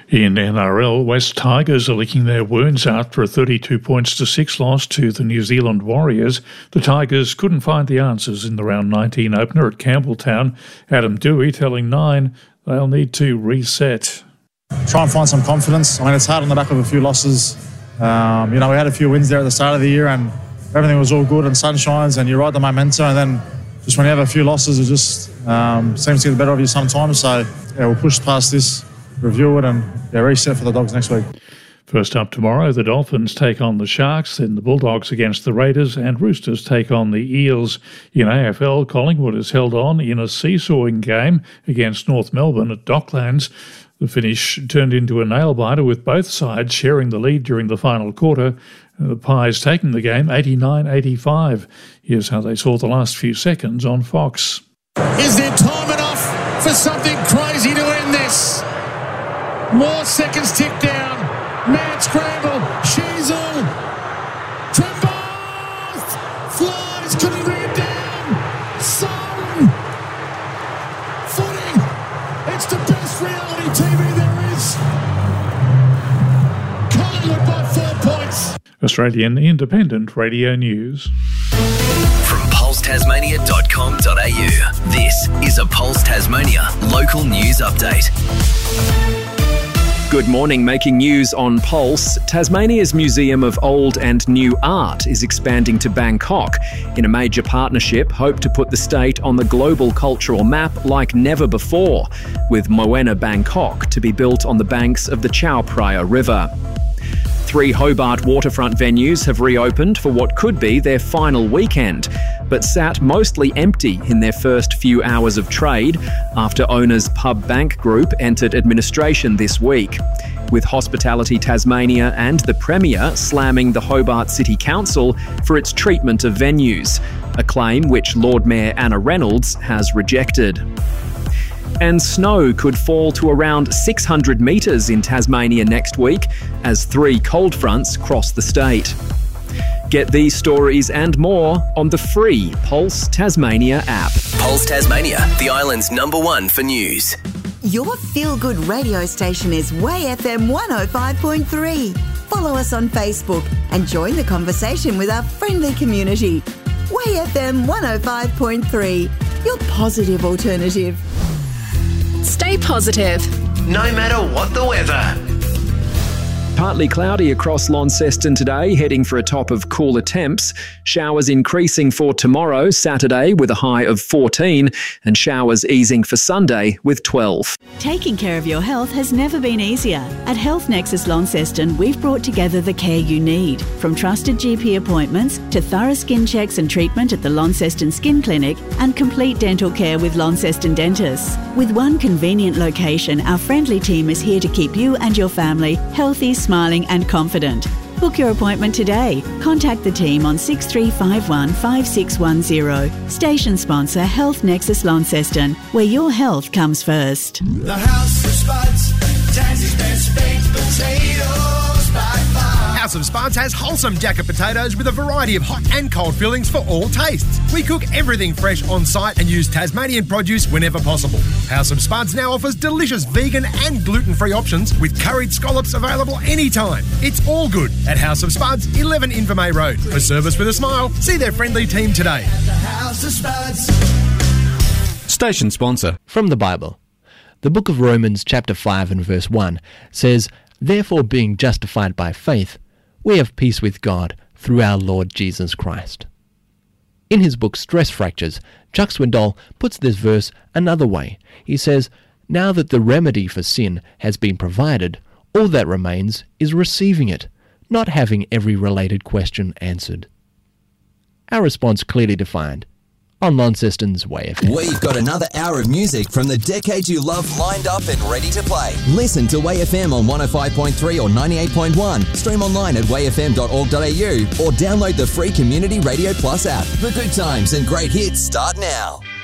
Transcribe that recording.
In NRL, West Tigers are licking their wounds after a 32-6 loss to the New Zealand Warriors. The Tigers couldn't find the answers in the round 19 opener at Campbelltown. Adam Dewey telling Nine they'll need to reset. Try and find some confidence. I mean, it's hard on the back of a few losses. We had a few wins there at the start of the year and everything was all good and sunshines and you ride the momentum, and then just when you have a few losses, it just seems to get the better of you sometimes. So, we'll push past this, review it and reset for the Dogs next week. First up tomorrow, the Dolphins take on the Sharks, then the Bulldogs against the Raiders, and Roosters take on the Eels. In AFL, Collingwood has held on in a seesawing game against North Melbourne at Docklands. The finish turned into a nail-biter with both sides sharing the lead during the final quarter. The Pies taking the game 89-85. Here's how they saw the last few seconds on Fox. Is there time enough for something crazy to end this? More seconds tick down. Mad scramble. Sheasel. Trembles. Flies. Couldn't bring it down. Son. Footing. It's the best reality TV there is. Collingwood by 4 points. Australian Independent Radio News. From pulsetasmania.com.au, this is a Pulse Tasmania local news update. Good morning. Making news on Pulse. Tasmania's Museum of Old and New Art is expanding to Bangkok. In a major partnership, hope to put the state on the global cultural map like never before, with Moana Bangkok to be built on the banks of the Chao Phraya River. 3 Hobart waterfront venues have reopened for what could be their final weekend, but sat mostly empty in their first few hours of trade after owners Pub Bank Group entered administration this week, with Hospitality Tasmania and the Premier slamming the Hobart City Council for its treatment of venues, a claim which Lord Mayor Anna Reynolds has rejected. And snow could fall to around 600 metres in Tasmania next week as 3 cold fronts cross the state. Get these stories and more on the free Pulse Tasmania app. Pulse Tasmania, the island's #1 for news. Your feel-good radio station is Way FM 105.3. Follow us on Facebook and join the conversation with our friendly community. Way FM 105.3, your positive alternative. Stay positive, no matter what the weather. Partly cloudy across Launceston today, heading for a top of cooler temps. Showers increasing for tomorrow, Saturday, with a high of 14, and showers easing for Sunday with 12. Taking care of your health has never been easier. At Health Nexus Launceston, we've brought together the care you need, from trusted GP appointments to thorough skin checks and treatment at the Launceston Skin Clinic and complete dental care with Launceston Dentists. With one convenient location, our friendly team is here to keep you and your family healthy, smiling and confident. Book your appointment today. Contact the team on 6351 5610. Station sponsor Health Nexus Launceston, where your health comes first. The House of Spuds, Tassie's best baked potatoes by far. House of Spuds has wholesome jacket potatoes with a variety of hot and cold fillings for all tastes. We cook everything fresh on site and use Tasmanian produce whenever possible. House of Spuds now offers delicious vegan and gluten-free options with curried scallops available anytime. It's all good at House of Spuds, 11 Invermay Road. For service with a smile, see their friendly team today. The House of Spuds. Station sponsor from the Bible. The book of Romans chapter 5 and verse 1 says, "Therefore being justified by faith, we have peace with God through our Lord Jesus Christ." In his book Stress Fractures, Chuck Swindoll puts this verse another way. He says, "Now that the remedy for sin has been provided, all that remains is receiving it, not having every related question answered." Our response clearly defined on Launceston's Way FM. We've got another hour of music from the decades you love lined up and ready to play. Listen to Way FM on 105.3 or 98.1. Stream online at wayfm.org.au or download the free Community Radio Plus app. The good times and great hits start now.